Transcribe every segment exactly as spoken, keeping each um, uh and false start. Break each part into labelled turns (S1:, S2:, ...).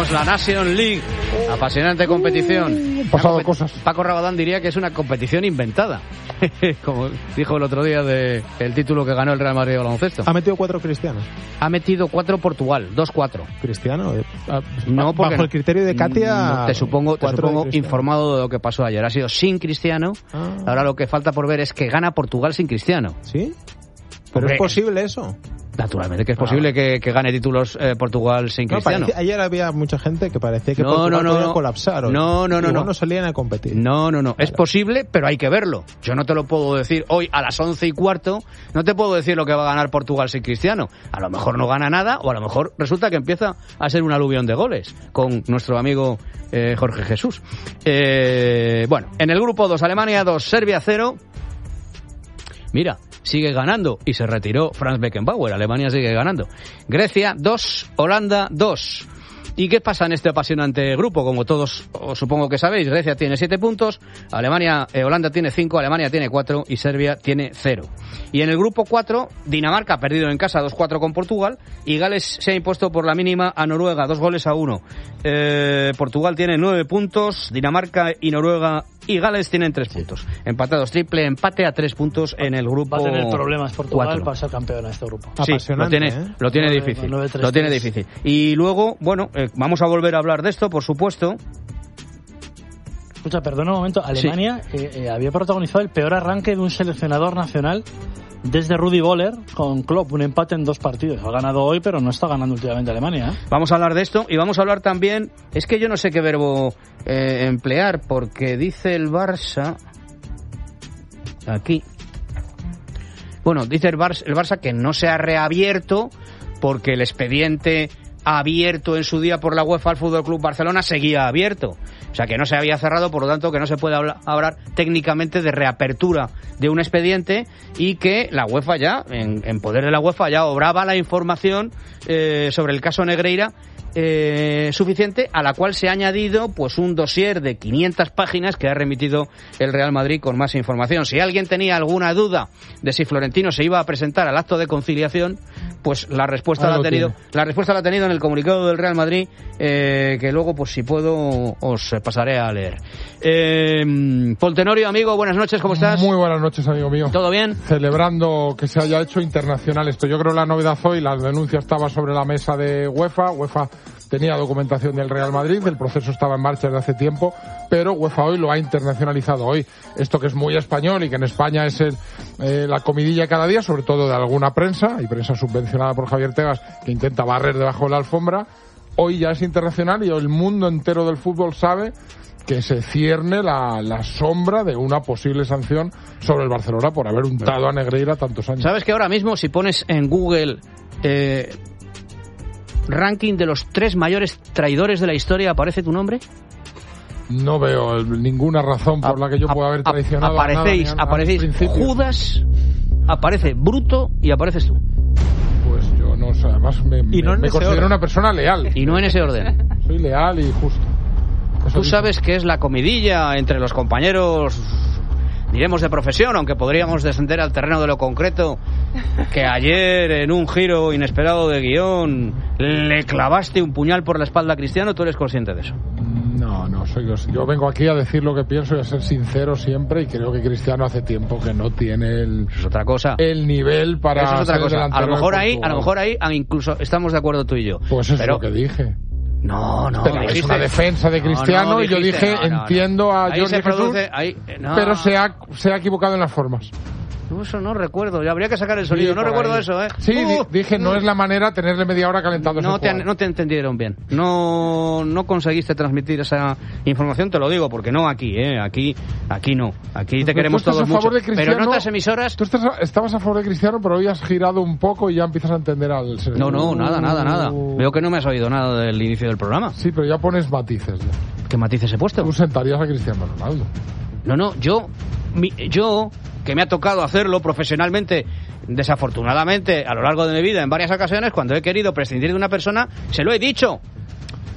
S1: tenemos la Nation League, apasionante competición.
S2: Uh, pasado
S1: competi-
S2: cosas.
S1: Paco Rabadán diría que es una competición inventada, como dijo el otro día de el título que ganó el Real Madrid de baloncesto.
S2: Ha metido cuatro cristianos.
S1: Ha metido cuatro Portugal, dos cuatro.
S2: ¿Cristiano? Eh, ah,
S1: No, porque
S2: bajo el criterio de Katia.
S1: no, te supongo, te
S2: cuatro
S1: supongo
S2: de Cristiano.
S1: informado de lo que pasó ayer. Ha sido sin Cristiano.
S2: Ah.
S1: Ahora lo que falta por ver es que gana Portugal sin Cristiano.
S2: ¿Sí? ¿Pero
S1: Hombre,
S2: es posible eso?
S1: Naturalmente que es posible
S2: Ah.
S1: que, que gane títulos eh, Portugal sin
S2: No,
S1: Cristiano.
S2: parecía- ayer había mucha gente que parecía que
S1: No,
S2: Portugal
S1: no, no,
S2: podía
S1: no.
S2: colapsar. hoy.
S1: No, no, no,
S2: Igual
S1: no.
S2: no salían a competir.
S1: No, no, no.
S2: Claro.
S1: Es posible, pero hay que verlo. Yo no te lo puedo decir hoy a las once y cuarto. No te puedo decir lo que va a ganar Portugal sin Cristiano. A lo mejor no gana nada o a lo mejor resulta que empieza a ser un aluvión de goles con nuestro amigo eh, Jorge Jesús. Eh, bueno, en el grupo dos, Alemania dos, Serbia cero. Mira, sigue ganando y se retiró Franz Beckenbauer. Alemania sigue ganando. Grecia dos, Holanda dos. ¿Y qué pasa en este apasionante grupo? Como todos os supongo que sabéis, Grecia tiene siete puntos, Alemania, eh, Holanda tiene cinco, Alemania tiene cuatro y Serbia tiene cero. Y en el grupo cuatro, Dinamarca ha perdido en casa dos cuatro con Portugal y Gales se ha impuesto por la mínima a Noruega, dos goles a uno. Eh, Portugal tiene nueve puntos, Dinamarca y Noruega y Gales tienen tres puntos. Empatados, triple empate a tres puntos en el grupo
S3: Va a tener problemas Portugal
S1: cuatro.
S3: para ser campeón en este grupo.
S1: Sí, lo
S2: Apasionante,
S1: tiene,
S2: ¿eh?
S1: lo tiene
S3: Nueve-
S1: difícil.
S3: nueve, tres,
S1: Lo tiene
S3: tres.
S1: difícil. Y luego, bueno, eh, vamos a volver a hablar de esto, por supuesto.
S3: Escucha, perdona un momento. Alemania eh, eh, había protagonizado el peor arranque de un seleccionador nacional desde Rudi Völler con Klopp, un empate en dos partidos. Ha ganado hoy, pero no está ganando últimamente Alemania, ¿eh?
S1: Vamos a hablar de esto y vamos a hablar también. Es que yo no sé qué verbo eh, emplear, porque dice el Barça. Aquí. Bueno, dice el Barça, el Barça que no se ha reabierto porque el expediente abierto en su día por la UEFA al Fútbol Club Barcelona seguía abierto. O sea, que no se había cerrado, por lo tanto, que no se puede hablar, hablar técnicamente de reapertura de un expediente y que la UEFA ya, en, en poder de la UEFA, ya obraba la información eh, sobre el caso Negreira eh, suficiente, a la cual se ha añadido pues un dossier de quinientas páginas que ha remitido el Real Madrid con más información. Si alguien tenía alguna duda de si Florentino se iba a presentar al acto de conciliación, pues la respuesta la ha tenido, tiene. la respuesta la ha tenido en el comunicado del Real Madrid, eh, que luego, pues si puedo, os pasaré a leer. Eh, Paul Tenorio, amigo, buenas noches, ¿cómo estás?
S4: Muy buenas noches, amigo mío.
S1: ¿Todo bien?
S4: Celebrando que se haya hecho internacional esto. Yo creo la novedad hoy, la denuncia estaba sobre la mesa de UEFA. UEFA tenía documentación del Real Madrid, el proceso estaba en marcha desde hace tiempo, pero UEFA hoy lo ha internacionalizado hoy. Esto que es muy español y que en España es el, eh, la comidilla cada día, sobre todo de alguna prensa, y prensa subvencionada por Javier Tebas, que intenta barrer debajo de la alfombra, hoy ya es internacional y el mundo entero del fútbol sabe que se cierne la, la sombra de una posible sanción sobre el Barcelona por haber untado a Negreira tantos años.
S1: ¿Sabes que ahora mismo si pones en Google eh, ranking de los tres mayores traidores de la historia, aparece tu nombre?
S4: No veo el, ninguna razón por la que yo pueda haber traicionado
S1: aparecéis,
S4: a nada,
S1: aparecéis Judas, aparece Bruto y apareces tú.
S4: Pues yo no sé, además me,
S2: y
S4: me,
S2: no
S4: me considero
S2: orden.
S4: una persona leal.
S1: Y no en ese orden.
S4: Soy leal y justo. Eso
S1: Tú
S4: dice.
S1: sabes que es la comidilla entre los compañeros, diremos de profesión, aunque podríamos descender al terreno de lo concreto, que ayer en un giro inesperado de guión le clavaste un puñal por la espalda a Cristiano. ¿Tú eres consciente de eso?
S4: No, no, soy yo. Yo vengo aquí a decir lo que pienso y a ser sincero siempre, y creo que Cristiano hace tiempo que no tiene el,
S1: es otra cosa.
S4: el nivel para
S1: Eso es otra
S4: ser
S1: cosa. A
S4: delantero
S1: lo mejor
S4: de
S1: ahí, a
S4: Portugal.
S1: lo mejor ahí ah, incluso estamos de acuerdo tú y yo.
S4: Pues eso
S1: pero
S4: es lo que dije.
S1: no, no,
S4: Pero
S1: dijiste-
S4: es una defensa de Cristiano
S1: No, no,
S4: y yo
S1: dijiste,
S4: dije,
S1: no, no, no.
S4: entiendo a
S1: Ahí
S4: Jorge
S1: se produce-
S4: Jesús,
S1: ahí- no.
S4: pero se ha, se ha equivocado en las formas.
S1: Eso no recuerdo, ya habría que sacar el sonido.
S4: Sí,
S1: No
S4: por
S1: recuerdo
S4: ahí.
S1: eso, ¿eh?
S4: Sí, di-
S1: Uh,
S4: dije, no es la manera tenerle media hora calentando
S1: no
S4: ese
S1: te,
S4: jugador.
S1: no te entendieron bien. No no conseguiste transmitir esa información, te lo digo, porque no aquí, ¿eh? Aquí aquí no. Aquí te
S4: Pero
S1: queremos
S4: tú estás
S1: todos
S4: a favor
S1: mucho.
S4: de Cristiano.
S1: Pero en otras emisoras...
S4: Tú estás a- estabas a favor de Cristiano, pero hoy has girado un poco y ya empiezas a entender al ser.
S1: No, no, nada, nada, nada.
S4: Uh.
S1: Veo que no me has oído nada del inicio del programa.
S4: Sí, pero ya pones matices. Ya.
S1: ¿Qué matices he puesto?
S4: Tú sentarías a Cristiano Ronaldo.
S1: No, no, yo, mi- yo, que me ha tocado hacerlo profesionalmente, desafortunadamente, a lo largo de mi vida, en varias ocasiones, cuando he querido prescindir de una persona, se lo he dicho.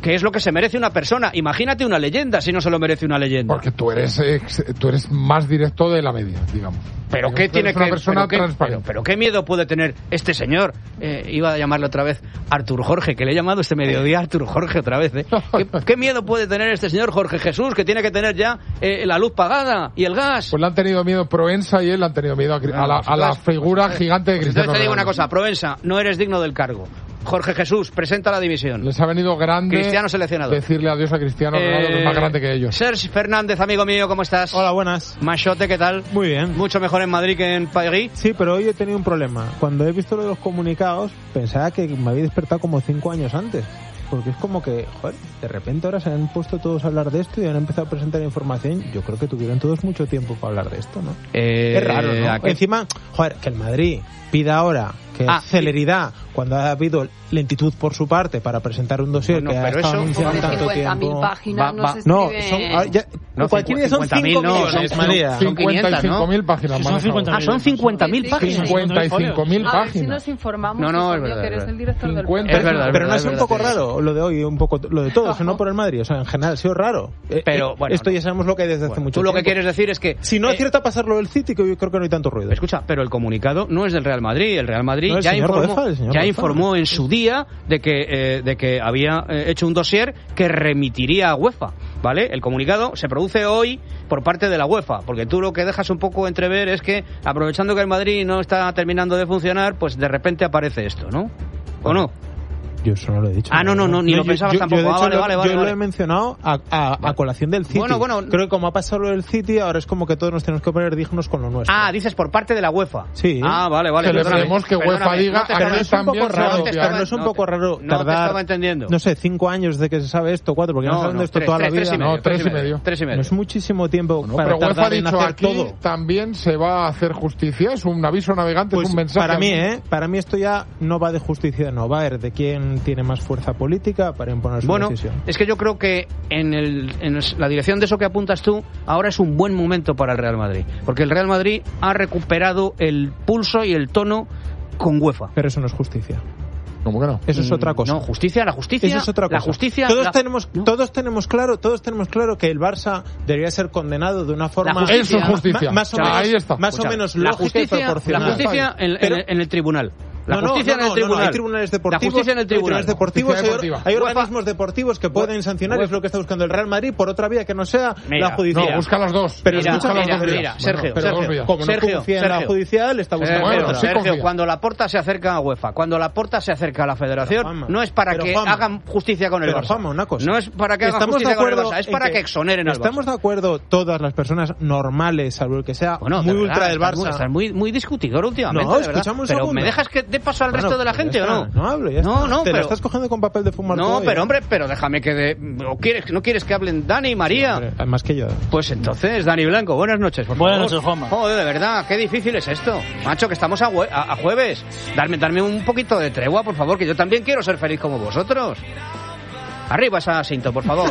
S1: que es lo que se merece una persona. Imagínate una leyenda si no se lo merece una leyenda.
S4: Porque tú eres ex- tú eres más directo de la media, digamos.
S1: Pero
S4: Tú
S1: qué
S4: eres
S1: tiene
S4: una
S1: que
S4: persona
S1: pero, qué,
S4: transparente.
S1: pero, pero qué miedo puede tener este señor. Eh, iba a llamarle otra vez Artur Jorge, que le he llamado este mediodía Artur Jorge otra vez. ¿eh? ¿Qué, qué miedo puede tener este señor Jorge Jesús, que tiene que tener ya eh, la luz pagada y el gas?
S4: Pues le han tenido miedo Proenza y él le han tenido miedo a, Cri- a la, a la figura gigante de Cristiano
S1: Entonces te digo una
S4: Ronaldo.
S1: cosa, Provenza, no eres digno del cargo. Jorge Jesús, presenta la división.
S4: Les ha venido grande
S1: Cristiano seleccionado.
S4: decirle adiós a Cristiano Ronaldo, que es más grande que ellos.
S1: Sergi Fernández, amigo mío, ¿cómo estás?
S2: Hola, buenas.
S1: Machote, ¿qué tal?
S2: Muy bien.
S1: Mucho mejor en Madrid que en París.
S2: Sí, pero hoy he tenido un problema. Cuando he visto lo de los comunicados, pensaba que me había despertado como cinco años antes. Porque es como que, joder, de repente ahora se han puesto todos a hablar de esto y han empezado a presentar información. Yo creo que tuvieron todos mucho tiempo para hablar de esto, ¿no?
S1: Eh,
S2: Es raro, ¿no?
S1: ¿a qué?
S2: Encima, joder, que el Madrid pida ahora que
S1: Ah,
S2: celeridad cuando ha habido lentitud por su parte para presentar un dossier
S1: Bueno,
S2: que ha
S1: pero
S2: estado
S1: eso-
S2: anunciando
S5: Sobre
S2: tanto
S5: cincuenta mil
S2: tiempo.
S5: páginas
S1: Va-
S5: no
S1: va-
S5: se
S2: No,
S5: escribe...
S2: son, ah, ya,
S1: No,
S2: cualquier día son
S1: cincuenta mil,
S2: cinco
S1: no,
S2: millones,
S1: son-
S2: María.
S1: son quinientas,
S4: cincuenta y cinco
S1: ¿no?
S4: mil páginas.
S3: Sí, son
S4: manejado.
S3: cincuenta mil.
S1: Ah, son cincuenta mil
S5: Sí, sí.
S1: páginas.
S4: cincuenta y cinco mil
S5: A ver si
S4: páginas.
S5: nos informamos.
S1: No, no,
S5: hijo
S1: es
S5: mío,
S1: verdad,
S5: que
S1: es
S5: eres
S1: verdad.
S5: el director del
S4: cincuenta
S5: programa.
S1: Es verdad, es
S2: Pero no
S1: verdad,
S2: es un
S1: es
S2: poco
S1: verdad.
S2: raro lo de hoy, un poco lo de todos, no por el Madrid, o sea, en general ha sido raro. Eh,
S1: Pero,
S2: eh,
S1: bueno,
S2: esto
S1: no.
S2: ya sabemos lo que hay desde hace
S1: Bueno,
S2: mucho
S1: tú lo
S2: tiempo.
S1: que quieres decir es que...
S2: Si no
S1: eh,
S2: acierta pasarlo del City, que yo creo que no hay tanto ruido.
S1: Escucha, pero el comunicado no es del Real Madrid. El Real Madrid
S2: No, el
S1: ya,
S2: señor
S1: informó,
S2: UEFA, el señor
S1: ya
S2: UEFA.
S1: informó en su día de que, eh, de que había eh, hecho un dossier que remitiría a UEFA, ¿vale? El comunicado se produce hoy por parte de la UEFA, porque tú lo que dejas un poco entrever es que, aprovechando que el Madrid no está terminando de funcionar, pues de repente aparece esto, ¿no? ¿O no?
S2: Yo eso no lo he dicho.
S1: Ah, no, no, no, ni lo
S2: yo-
S1: pensabas
S2: yo-
S1: tampoco.
S2: yo, de
S1: Ah,
S2: hecho,
S1: vale,
S2: lo-
S1: vale,
S2: yo
S1: vale,
S2: lo
S1: vale.
S2: he mencionado a, a, a colación del City.
S1: Bueno, bueno.
S2: Creo que como ha pasado lo del City, ahora es como que todos nos tenemos que poner dignos con lo nuestro.
S1: Ah, dices por parte de la UEFA.
S2: Sí.
S1: Ah, vale, vale.
S4: Celebremos
S1: perdóname,
S4: que UEFA
S1: perdóname,
S4: diga,
S1: no te
S4: aquí
S1: estaba-
S2: pero es un
S4: también
S2: poco
S4: se va a
S2: raro,
S4: copiar.
S2: pero no es un
S1: no
S2: poco
S1: te-
S2: raro
S1: no te
S2: tardar,
S1: estaba entendiendo.
S2: no sé, cinco años de que se sabe esto, cuatro, porque no,
S1: No,
S2: saben
S1: no,
S2: de esto
S1: tres,
S2: toda
S1: tres,
S2: la
S1: tres
S2: vida.
S1: y medio,
S4: No, tres y medio.
S1: Tres y medio.
S2: No es muchísimo tiempo
S4: No,
S2: para
S4: pero UEFA ha
S2: tardar en
S4: dicho
S2: hacer
S4: aquí
S2: todo.
S4: también se va a hacer justicia. Es un aviso navegante,
S2: Pues
S4: es un mensaje.
S2: para mí, ¿eh? Para mí esto ya no va de justicia, no va a ver de quién tiene más fuerza política para imponer su
S1: Bueno,
S2: decisión.
S1: es que yo creo que en, el, en la dirección de eso que apuntas tú, ahora es un buen momento para el Real Madrid. Porque el Real Madrid ha recuperado el pulso y el tono con UEFA.
S2: Pero eso no es justicia.
S4: ¿Cómo que no?
S2: Eso es otra cosa.
S1: No, justicia, la justicia.
S2: Eso es otra cosa.
S1: La justicia.
S2: Todos
S1: la-
S2: tenemos,
S1: no.
S2: todos tenemos claro, todos tenemos claro que el Barça debería ser condenado de una forma
S1: justicia-
S4: Eso es justicia.
S2: ma- más o
S4: Ahí
S2: menos,
S4: está.
S2: más o
S1: Escucha,
S2: menos
S1: la
S2: lógica y
S1: justicia, la
S2: proporcional.
S1: justicia en, en-
S2: Pero-
S1: en el tribunal. La
S2: No, no,
S1: justicia
S2: no,
S1: en el
S2: no,
S1: tribunal.
S2: no, hay tribunales deportivos,
S1: La justicia en el
S2: hay
S1: tribunal.
S2: tribunales deportivos,
S4: Justicia
S2: hay,
S4: deportiva.
S2: hay
S1: UEFA-
S2: organismos deportivos que pueden sancionar, es lo que está buscando el Real Madrid por otra vía que no sea
S1: Mira,
S2: la judicial.
S4: No, busca las dos.
S2: Pero
S1: Mira,
S2: escucha
S4: busca
S2: las
S1: mira,
S2: dos
S1: mira,
S2: vías.
S1: Sergio,
S4: pero dos
S1: Sergio,
S4: vías.
S2: Como no
S1: Sergio,
S2: confía en la
S1: Sergio.
S2: judicial, está buscando
S1: Sergio,
S4: Bueno,
S2: otra.
S4: sí
S1: Sergio,
S4: confía.
S1: cuando la Porta se acerca a UEFA, cuando la Porta se acerca a la Federación,
S2: Pero, Juanma,
S1: no es para
S2: pero,
S1: que
S2: Juanma,
S1: hagan justicia con el
S2: Pero,
S1: Barça.
S2: Juanma, una cosa.
S1: No es para que hagan
S2: Estamos de
S1: justicia con el
S2: acuerdo
S1: Barça, es
S2: en
S1: para
S2: que
S1: que exoneren al Barça.
S2: Estamos de acuerdo todas las personas normales, salvo el que sea
S1: Bueno,
S2: muy
S1: de verdad,
S2: ultra del
S1: estás muy-
S2: Barça.
S1: Estás muy, muy discutidor últimamente,
S2: No,
S1: de verdad.
S2: escuchame un
S1: Pero
S2: segundo.
S1: ¿me dejas que dé paso al
S2: Bueno,
S1: resto de la
S2: pues ya
S1: gente o
S2: está,
S1: no?
S2: No hablo, ya
S1: No,
S2: está.
S1: no,
S2: Te
S1: pero...
S2: lo estás cogiendo con papel de fumar.
S1: No,
S2: tú hoy,
S1: pero
S2: ¿eh?
S1: hombre, pero déjame que... De... ¿O quieres, ¿No quieres que hablen Dani y María?
S2: Hombre, más que yo.
S1: Pues entonces, Dani Blanco, buenas noches, por
S3: Buenas
S1: favor.
S3: noches, Juanma.
S1: Joder, de verdad, qué difícil es esto. Macho, que estamos a, hue- a- a jueves. Darme, darme un poquito de tregua, por favor, que yo también quiero ser feliz como vosotros. Arriba esa cinta, por favor.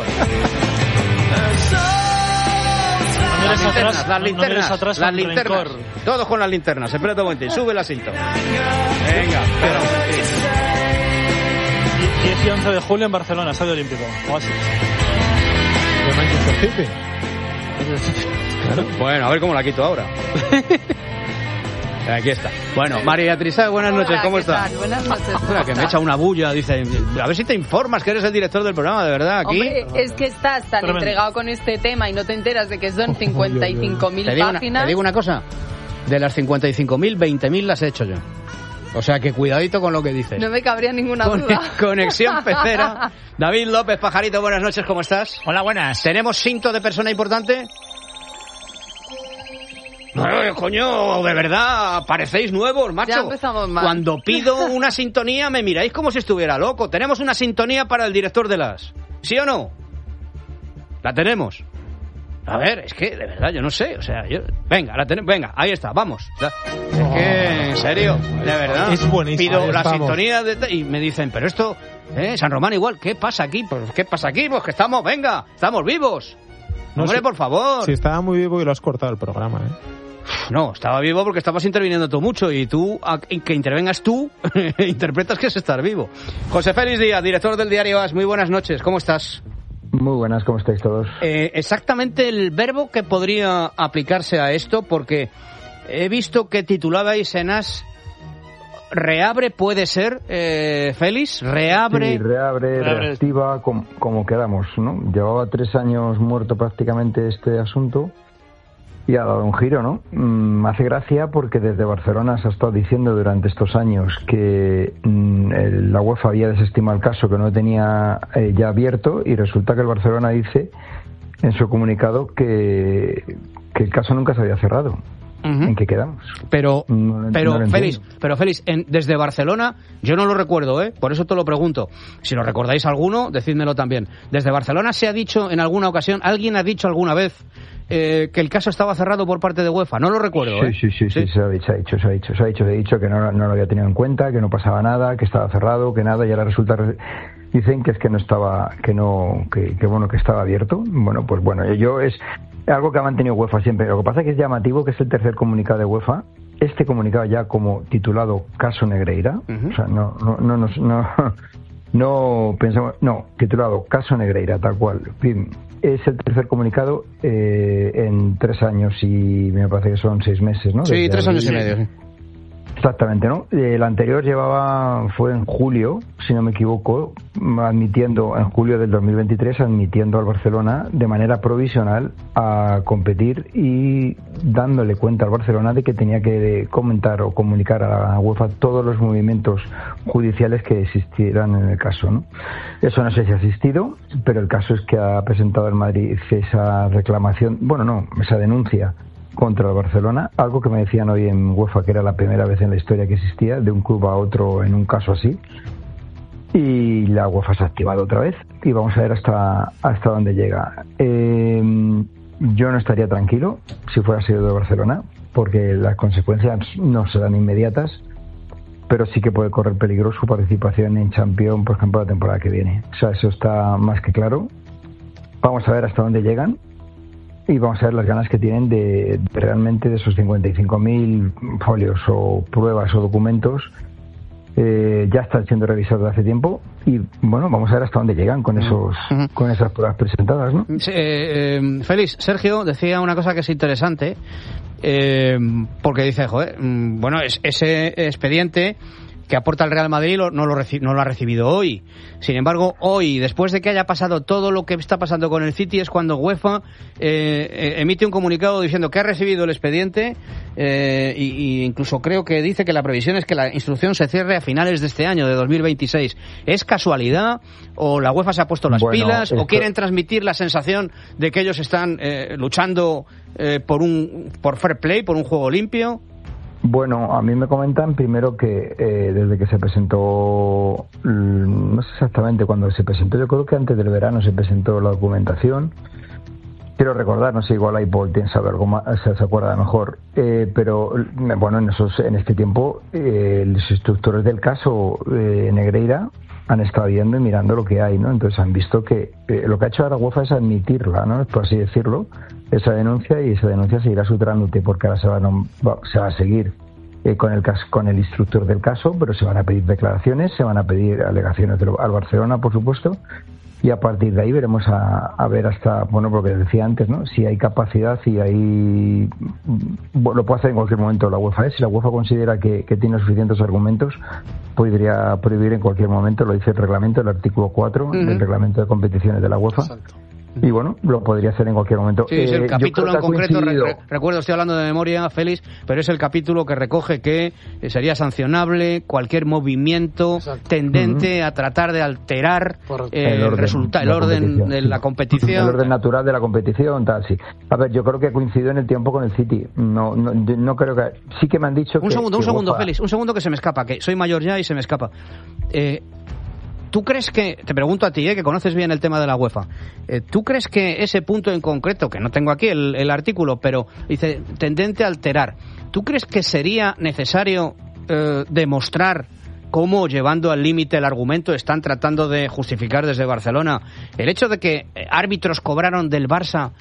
S3: No
S1: Las
S3: mires
S1: linternas,
S3: atrás,
S1: las
S3: no- no
S1: linternas,
S3: mires atrás
S1: las
S3: con
S1: linternas.
S3: rencor.
S1: Todos con las linternas. Espérate un momento, sube la cinta. Venga, espera un momentito.
S3: diez y once de julio en Barcelona, Estadio Olímpico. Oasis.
S2: De Manchester City.
S1: Bueno, a ver cómo la quito ahora. Aquí está. Bueno, María Trisá, buenas noches,
S5: Hola,
S1: ¿cómo
S5: ¿qué
S1: estás?
S5: tal? Buenas noches. ¿cómo
S1: Espera, que me
S5: estás?
S1: echa una bulla, dice. A ver si te informas que eres el director del programa, de verdad, aquí.
S5: Hombre, es que estás tan
S3: Tremendo.
S5: entregado con este tema y no te enteras de que son cincuenta y cinco mil
S1: Te digo, una,
S5: páginas.
S1: te digo una cosa, de las cincuenta y cinco mil, veinte mil las he hecho yo. O sea que cuidadito con lo que dices.
S5: No me cabría ninguna
S1: Con-
S5: duda.
S1: Conexión Pecera. David López, Pajarito, buenas noches, ¿cómo estás?
S6: Hola, buenas.
S1: ¿Tenemos cinto de persona importante? No, coño, de verdad, parecéis nuevos, macho.
S5: Ya empezamos mal.
S1: Cuando pido una sintonía me miráis como si estuviera loco. Tenemos una sintonía para el director de las... ¿Sí o no? La tenemos. A ver, es que, de verdad, yo no sé, o sea, yo... Venga, la tenemos, venga, ahí está, vamos. Ya. Es que, en serio, de verdad.
S2: Es buenísimo.
S1: Pido
S4: Ahí
S1: la
S4: estamos.
S1: sintonía de... y me dicen, pero esto, ¿eh? San Román igual, ¿qué pasa aquí? Pues, ¿qué pasa aquí? Pues que estamos, venga, estamos vivos.
S2: No,
S1: Hombre,
S2: sí.
S1: por favor.
S2: Si estaba muy vivo y lo has cortado el programa, ¿eh?
S1: No, estaba vivo porque estabas interviniendo tú mucho y tú, a, que intervengas tú, interpretas que es estar vivo. José Félix Díaz, director del diario AS, muy buenas noches, ¿cómo estás?
S6: Muy buenas, ¿cómo estáis todos?
S1: Eh, exactamente el verbo que podría aplicarse a esto, porque he visto que titulabais en AS, reabre puede ser, eh, Félix, reabre...
S6: Sí, reabre,
S3: reabre.
S6: reactiva, como, como quedamos, ¿no? Llevaba tres años muerto prácticamente este asunto y ha dado un giro, ¿no? Mm, me hace gracia porque desde Barcelona se ha estado diciendo durante estos años que mm, el, la UEFA había desestimado el caso, que no tenía eh, ya abierto, y resulta que el Barcelona dice en su comunicado que, que el caso nunca se había cerrado. Uh-huh. ¿En qué quedamos?
S1: Pero,
S6: no,
S1: pero
S6: no
S1: Félix, pero Félix, en, desde Barcelona, yo no lo recuerdo, ¿eh? Por eso te lo pregunto. Si lo recordáis alguno, decídmelo también. Desde Barcelona se ha dicho en alguna ocasión, alguien ha dicho alguna vez eh, que el caso estaba cerrado por parte de UEFA. No lo recuerdo,
S6: sí,
S1: ¿eh?
S6: Sí, sí, sí, sí, se ha dicho, se ha dicho, se ha dicho, se ha dicho, se ha dicho que no, no lo había tenido en cuenta, que no pasaba nada, que estaba cerrado, que nada, y ahora resulta, dicen que es que no estaba, que no, que, que bueno, que estaba abierto. Bueno, pues bueno, yo es algo que ha mantenido UEFA siempre. Lo que pasa es que es llamativo que es el tercer comunicado de UEFA. Este comunicado ya como titulado Caso Negreira, uh-huh. o sea, no, no, no, no, no, no pensamos, no, titulado Caso Negreira, tal cual. Es el tercer comunicado eh, en tres años y me parece que son seis meses, ¿no?
S1: Sí,
S6: Desde
S1: tres años
S6: abril.
S1: y medio, sí.
S6: Exactamente, ¿no? El anterior llevaba, fue en julio, si no me equivoco, admitiendo, en julio del dos mil veintitrés, admitiendo al Barcelona de manera provisional a competir y dándole cuenta al Barcelona de que tenía que comentar o comunicar a la UEFA todos los movimientos judiciales que existieran en el caso, ¿no? Eso no sé si ha existido, pero el caso es que ha presentado el Madrid esa reclamación, bueno, no, esa denuncia contra el Barcelona, algo que me decían hoy en UEFA que era la primera vez en la historia que existía de un club a otro en un caso así, y la UEFA se ha activado otra vez y vamos a ver hasta hasta dónde llega. Eh, yo no estaría tranquilo si fuera sido de Barcelona, porque las consecuencias no serán inmediatas, pero sí que puede correr peligro su participación en Champions, por ejemplo, la temporada que viene. O sea, eso está más que claro. Vamos a ver hasta dónde llegan y vamos a ver las ganas que tienen de, de realmente de esos cincuenta y cinco mil folios o pruebas o documentos. Eh, ya están siendo revisados desde hace tiempo y bueno, vamos a ver hasta dónde llegan con esos uh-huh. con esas pruebas presentadas, ¿no?
S1: Sí, eh, eh, Félix, Sergio decía una cosa que es interesante, eh, porque dice, joder, bueno, es, ese expediente que aporta el Real Madrid no lo, reci- no lo ha recibido hoy. Sin embargo, hoy, después de que haya pasado todo lo que está pasando con el City, es cuando UEFA eh, emite un comunicado diciendo que ha recibido el expediente eh, y, y incluso creo que dice que la previsión es que la instrucción se cierre a finales de este año, de dos mil veintiséis. ¿Es casualidad o la UEFA se ha puesto las
S6: bueno,
S1: pilas
S6: esto...
S1: o quieren transmitir la sensación de que ellos están eh, luchando eh, por un por fair play, por un juego limpio?
S6: Bueno, a mí me comentan primero que eh, desde que se presentó, no sé exactamente cuándo se presentó, yo creo que antes del verano se presentó la documentación. Quiero recordar, no sé, igual ahí Paul tiene sabe algo más, se, se acuerda mejor, eh, pero bueno, en esos en este tiempo eh, los instructores del caso eh, Negreira han estado viendo y mirando lo que hay, ¿no? Entonces han visto que eh, lo que ha hecho ahora UEFA es admitirla, ¿no? Por así decirlo, esa denuncia, y esa denuncia seguirá su trámite porque ahora se va, no, va, se va a seguir eh, con el caso, con el instructor del caso, pero se van a pedir declaraciones, se van a pedir alegaciones de lo, al Barcelona, por supuesto, y a partir de ahí veremos a, a ver hasta, bueno, lo que decía antes, ¿no? Si hay capacidad, si hay... Bueno, lo puede hacer en cualquier momento la UEFA, ¿eh? Si la UEFA considera que, que tiene suficientes argumentos, podría prohibir en cualquier momento, lo dice el reglamento, el artículo cuatro uh-huh. del reglamento de competiciones de la UEFA. Exacto. Y bueno, lo podría hacer en cualquier momento.
S1: Sí, es el
S6: eh,
S1: capítulo en concreto, re, re, recuerdo, estoy hablando de memoria, Félix, pero es el capítulo que recoge que sería sancionable cualquier movimiento Exacto. tendente uh-huh. a tratar de alterar eh, el orden, resulta, el orden de la competición.
S6: El orden natural de la competición, tal, sí. A ver, yo creo que coincidió en el tiempo con el City. No, no, no creo que... Sí que me han dicho
S1: un
S6: que...
S1: Segundo,
S6: que
S1: un segundo,
S6: UEFA...
S1: Félix, un segundo que se me escapa, que soy mayor ya y se me escapa. Eh... ¿Tú crees que, te pregunto a ti, eh, que conoces bien el tema de la UEFA, eh, ¿tú crees que ese punto en concreto, que no tengo aquí el, el artículo, pero dice tendente a alterar, ¿tú crees que sería necesario eh, demostrar cómo, llevando al límite el argumento, están tratando de justificar desde Barcelona el hecho de que árbitros cobraron del Barça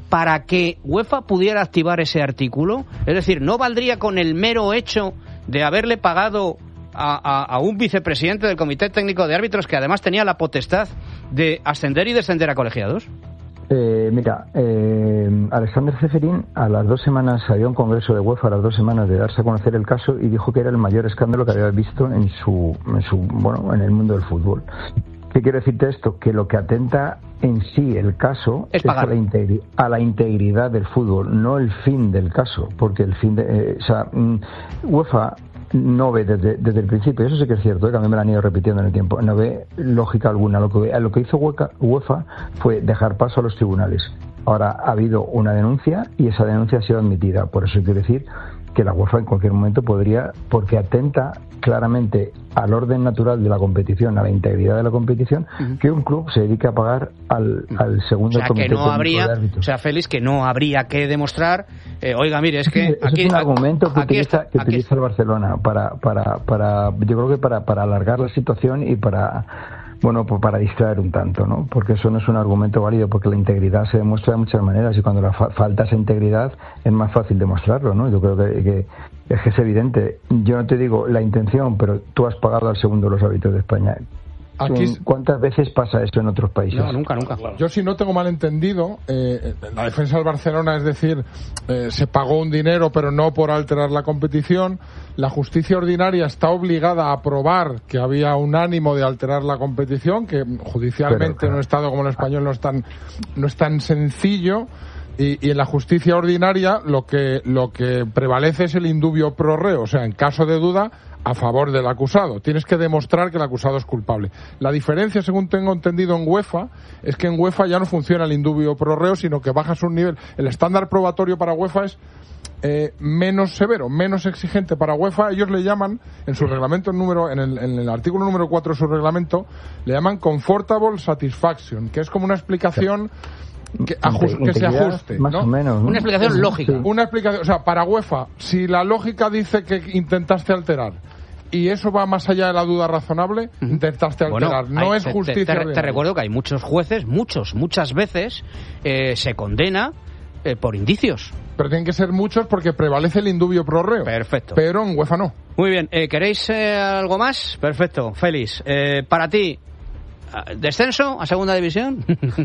S1: para que UEFA pudiera activar ese artículo? Es decir, ¿no valdría con el mero hecho de haberle pagado a, a, a un vicepresidente del Comité Técnico de Árbitros que además tenía la potestad de ascender y descender a colegiados?
S6: Eh, mira, eh, Alexander Ceferín a las dos semanas había un congreso de UEFA a las dos semanas de darse a conocer el caso y dijo que era el mayor escándalo que había visto en su, en su bueno, en el mundo del fútbol. ¿Qué quiero decirte esto? Que lo que atenta en sí el caso
S1: es,
S6: es a, la integri- a la integridad del fútbol, no el fin del caso, porque el fin de, eh, o sea, mm, UEFA no ve desde, desde el principio, eso sí que es cierto, ¿eh? Que a mí me lo han ido repitiendo en el tiempo, no ve lógica alguna. Lo que, lo que hizo UEFA fue dejar paso a los tribunales. Ahora ha habido una denuncia y esa denuncia ha sido admitida. Por eso quiero decir que la UEFA en cualquier momento podría, porque atenta claramente al orden natural de la competición, a la integridad de la competición, uh-huh. que un club se dedique a pagar al, al segundo
S1: o sea,
S6: comité
S1: que no habría,
S6: de árbitros.
S1: O sea, Félix, que no habría que demostrar, eh, oiga, mire, es que...
S6: Eso
S1: aquí,
S6: es un argumento que
S1: aquí
S6: utiliza,
S1: está,
S6: que
S1: aquí
S6: utiliza
S1: está.
S6: el Barcelona para, para, para, yo creo que para, para alargar la situación y para... Bueno, pues para distraer un tanto, ¿no? Porque eso no es un argumento válido, porque la integridad se demuestra de muchas maneras y cuando la fa- falta esa integridad es más fácil demostrarlo, ¿no? Yo creo que, que es que es evidente. Yo no te digo la intención, pero tú has pagado al segundo los árbitros de España. Aquí, ¿cuántas veces pasa eso en otros países?
S1: No, nunca, nunca.
S4: Yo, si no tengo mal entendido, eh, la defensa del Barcelona, es decir, eh, se pagó un dinero, pero no por alterar la competición. La justicia ordinaria está obligada a probar que había un ánimo de alterar la competición, que judicialmente pero, claro. en un estado como el español no es tan, no es tan sencillo. Y, y en la justicia ordinaria lo que, lo que prevalece es el indubio pro reo, o sea, en caso de duda, a favor del acusado. Tienes que demostrar que el acusado es culpable. La diferencia, según tengo entendido en UEFA, es que en UEFA ya no funciona el indubio pro reo, sino que bajas un nivel. El estándar probatorio para UEFA es eh, menos severo, menos exigente para UEFA. Ellos le llaman, en su reglamento número, en el, en el artículo número cuatro de su reglamento, le llaman comfortable satisfaction, que es como una explicación que, ajuste, que se ajuste,
S6: más
S4: ¿no?
S6: o menos, ¿no?
S1: Una explicación sí, lógica.
S6: Sí.
S4: Una explicación, o sea, para UEFA, si la lógica dice que intentaste alterar y eso va más allá de la duda razonable, uh-huh. intentaste alterar.
S1: Bueno,
S4: no
S1: hay,
S4: es
S1: te,
S4: justicia.
S1: Te, te, te recuerdo que hay muchos jueces, muchos, muchas veces eh, se condena eh, por indicios.
S4: Pero tienen que ser muchos porque prevalece el indubio pro reo.
S1: Perfecto.
S4: Pero en UEFA no.
S1: Muy bien, eh, ¿queréis eh, algo más? Perfecto, Félix. Eh, para ti, ¿descenso a segunda división?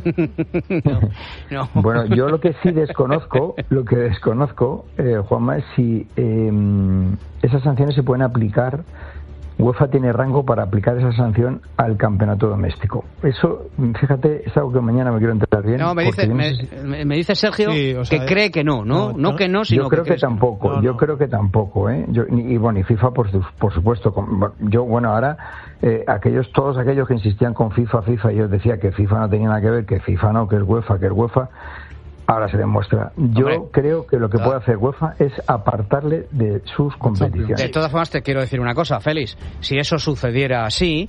S1: no, no.
S6: Bueno, yo lo que sí desconozco, lo que desconozco, eh, Juanma, es si eh, esas sanciones se pueden aplicar. UEFA tiene rango para aplicar esa sanción al campeonato doméstico. Eso, fíjate, es algo que mañana me quiero enterar bien.
S1: No, me dice,
S6: no
S1: me,
S6: si...
S1: me dice Sergio sí, o sea, que cree que no, ¿no? No, no, no que no, sino
S6: yo creo
S1: que,
S6: que tampoco. No, no. Yo creo que tampoco, ¿eh? Yo, y bueno, y FIFA, por, por supuesto. Yo, bueno, ahora eh, aquellos, todos aquellos que insistían con FIFA, FIFA, yo decía que FIFA no tenía nada que ver, que FIFA no, que es UEFA, que es UEFA. Ahora se demuestra. Yo Hombre, creo que lo que puede hacer UEFA es apartarle de sus competiciones.
S1: De todas formas, te quiero decir una cosa, Félix. Si eso sucediera así,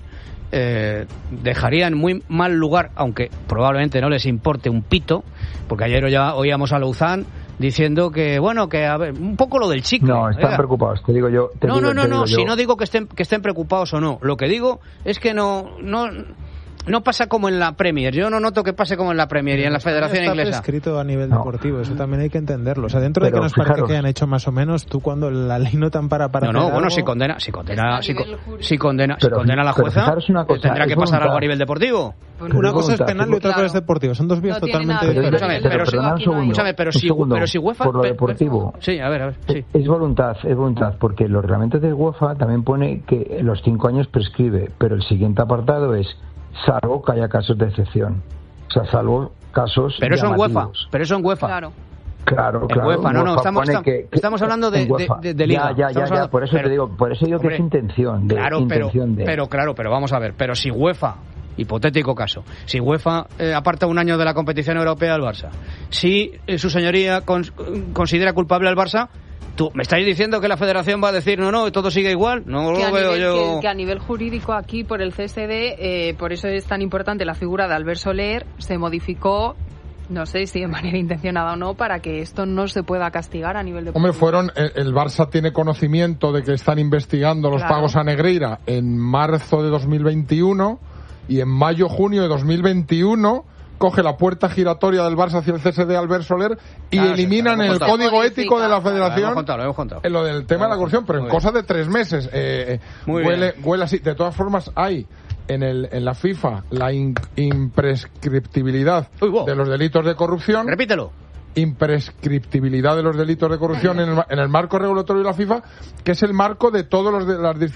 S1: eh, dejaría en muy mal lugar, aunque probablemente no les importe un pito, porque ayer ya oíamos a Louzán diciendo que, bueno, que a ver, un poco lo del chicle.
S6: No, están Oiga. preocupados, te digo yo. Te
S1: no,
S6: digo,
S1: no, no,
S6: te
S1: no,
S6: digo
S1: si
S6: yo.
S1: no digo que estén, que estén preocupados o no. Lo que digo es que no... no No pasa como en la Premier. Yo no noto que pase como en la Premier y en la Federación
S2: está
S1: Inglesa.
S2: Está escrito a nivel
S6: no.
S2: deportivo, eso también hay que entenderlo. O sea, dentro
S6: Pero
S2: de que nos
S6: fijaros,
S2: parece que hayan hecho más o menos, tú cuando la ley no te ampara para
S1: No, no,
S2: hacer
S1: bueno,
S2: algo...
S1: si condena, si condena, si, si condena,
S6: pero,
S1: si condena a la jueza,
S6: una cosa,
S1: tendrá que pasar
S6: voluntad.
S1: algo a nivel deportivo.
S2: Pero una cosa es penal y otra cosa es deportiva. Son dos vías
S5: no
S2: totalmente
S5: diferentes.
S1: Escúchame, pero,
S6: pero,
S1: si, escúchame, pero, si, pero si UEFA...
S6: Por lo deportivo.
S1: Sí, a ver, a ver. Sí.
S6: Es voluntad, es voluntad, porque los reglamentos de UEFA también pone que los cinco años prescribe, pero el siguiente apartado es salvo que haya casos de excepción. O sea, salvo casos
S1: Pero eso
S6: llamativos.
S1: en UEFA, pero eso en UEFA.
S5: Claro.
S6: Claro, claro.
S1: En UEFA, no, no, estamos, estamos,
S6: que, que
S1: estamos hablando de, de, de, de liga.
S6: Ya, ya, ya, ya, por eso
S1: pero,
S6: te digo, por eso digo
S1: hombre,
S6: que es intención de,
S1: claro,
S6: intención
S1: pero,
S6: de...
S1: pero claro, pero vamos a ver, pero si UEFA, hipotético caso, si UEFA eh, aparta un año de la competición europea al Barça, si eh, su señoría con, considera culpable al Barça, ¿tú me estáis diciendo que la federación va a decir no, no, todo sigue igual? No
S5: que
S1: lo veo
S5: nivel,
S1: yo.
S5: Que, que a nivel jurídico aquí por el C S D, eh, por eso es tan importante la figura de Albert Soler, se modificó, no sé si de manera intencionada o no, para que esto no se pueda castigar a nivel de...
S4: Hombre, fueron, el, el Barça tiene conocimiento de que están investigando los claro. pagos a Negreira en marzo de dos mil veintiuno y en mayo, junio de dos mil veintiuno coge la puerta giratoria del Barça hacia el C S D Albert Soler y
S1: Claro, sí,
S4: eliminan
S1: lo
S4: en
S1: hemos
S4: el
S1: contado.
S4: código ético de la
S1: Lo
S4: federación
S1: hemos contado, lo hemos contado.
S4: en lo del tema de la corrupción, pero en
S1: Muy
S4: cosa de tres meses. Eh,
S1: Muy
S4: huele,
S1: bien.
S4: huele así. De todas formas, hay en, el, en la FIFA la in- imprescriptibilidad
S1: Uy, wow.
S4: de los delitos de corrupción.
S1: Repítelo.
S4: Imprescriptibilidad de los delitos de corrupción en el, en el marco regulatorio de la FIFA, que es el marco de todos los de las